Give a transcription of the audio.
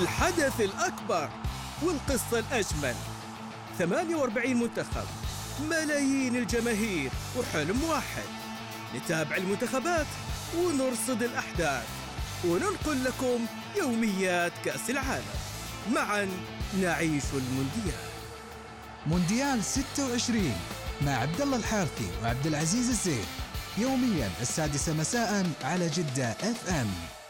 الحدث الأكبر والقصة الأجمل. 48 منتخب، ملايين الجماهير، وحلم واحد: نتابع المنتخبات ونرصد الأحداث وننقل لكم يوميات كأس العالم. معا نعيش المونديال. مونديال 26 مع عبد الله الحارثي وعبد العزيز الزيد، يوميا 6 مساء على جدة FM.